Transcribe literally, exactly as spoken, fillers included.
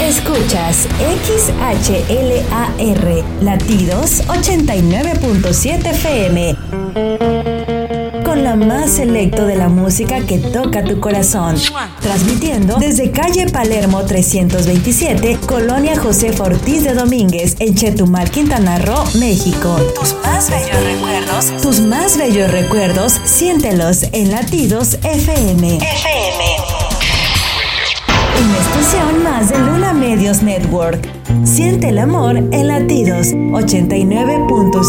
Escuchas X H L A R, Latidos ochenta y nueve punto siete F M. Con la más selecto de la música que toca tu corazón. Transmitiendo desde calle Palermo trescientos veintisiete, Colonia Josefa Ortiz de Domínguez, en Chetumal, Quintana Roo, México. Tus más bellos recuerdos, tus más bellos recuerdos, siéntelos en Latidos F M. F M. Una estación más de Luna Medios Network. Siente el amor en Latidos ochenta y nueve punto siete.